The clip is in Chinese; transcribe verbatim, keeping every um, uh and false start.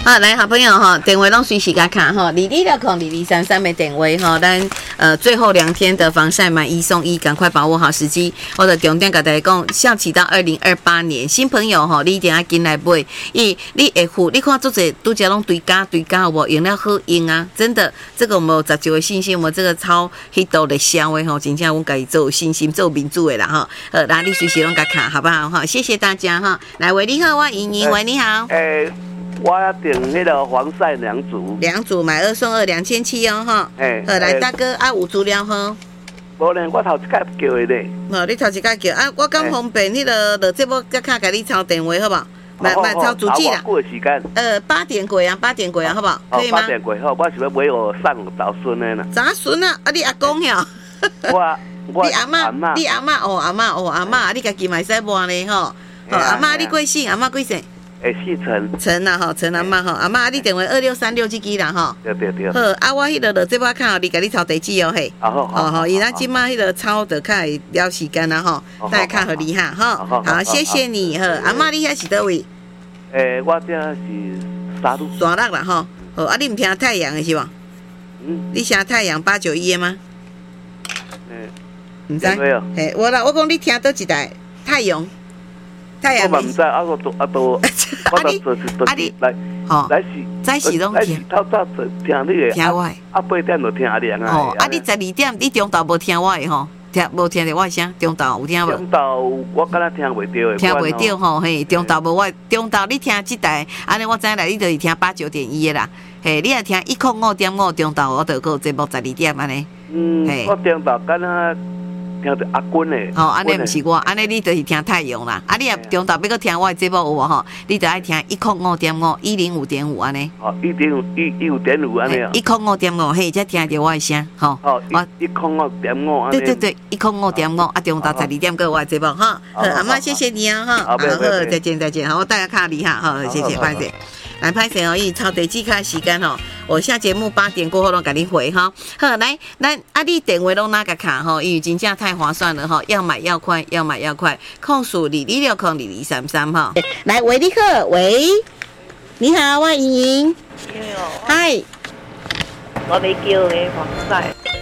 好，来，好朋友哈，电话拢随时甲卡哈，二二六空二二三三的电话哈，咱呃最后两天的防晒买一送一，赶快把握好时机。我的重点甲大家讲，效期到二零二八年，新朋友哈，你一定要进来买，伊你会付，你看做者拄则拢对家对家有无用了好用啊，真的，这个我们有十九的信心，我们这个超 hit 的销的吼，真正我家己做有信心做民主的啦哈，呃，那你随时拢甲卡好不好哈？谢谢大家哈，来喂你好，我莹莹，喂你好， 诶。我要订那个防晒两组， 两组买二送二，两千七哦哈。哎，好来大哥啊，有资料哈。 无呢，我头一届叫的咧。 哦，你头一届叫啊，我讲方便，迄个落节目再卡给你抄电话好不好？买买抄主机啦。 过时间。 呃，八点过啊，八点过啊，好不好？可以吗？ 八点过好，我是要买我送早孙的呢。 早孙啊？啊，你阿公呀？ 我我你阿嬷，你阿嬷哦，阿嬷哦，阿嬷，你家己买使mua呢吼？哦，阿嬷你贵姓？阿嬷贵姓？ 诶，姓陈， 陈啊吼，陈阿嬷吼，阿嬷你电话二六三六这支啦吼。 对对对。 好，啊我迄个落这把看，你甲你抄地址哦嘿。 好好好，伊咱即马迄个抄的较会了时间啦吼，大家较合理哈吼。好，谢谢你，好，阿嬷你遐是倒位？ 诶，我这是沙鹿。 沙鹿啦吼，好，啊你毋听太阳的是无？嗯。你听太阳八九一的吗？ 诶， 毋知。嘿，我啦，我讲你听倒一台太阳。太阳。 我嘛唔知，啊我都啊都，我都做做来， 吼， 来是， 在是拢听， 透早听你的， 听我， 啊八点就听阿亮啊。 哦，啊你十二点你中昼无听我的吼，听无听着我的声，中昼有听无？ 中昼我敢若听袂着的， 听袂着吼，嘿，中昼无我，中昼你听即台，安尼我知啦，你就是听八九点一的啦，嘿，你若听一空五点五，中昼我就有节目十二点安尼， 嗯，我中昼敢若。听着阿君的， 吼，安尼毋是我，安尼你就是听太阳啦。啊，你若中昼要搁听我的节目有无吼？你就爱听一空五点五，一零五点五安尼。 哦，一点五，一一五点五安尼啊。 一空五点五，嘿，才听着我的声，吼。 哦，一一空五点五安尼。 对对对，一空五点五，啊，中昼十二点搁我的节目哈。好，阿妈谢谢你啊哈。好，再见再见，好，我大家看你哈，好，谢谢，拜拜。来拍摄哦，伊抄地址卡时间哦，我下节目八点过后拢给你回哈。好，来，咱啊你电话拢哪个卡哈？因为真正太划算了哈，要买要快，要买要快。控诉二二六空二二三三哈。来，喂，你好，喂，你好，我莹莹。 你好。 嗨。 我要叫的防晒。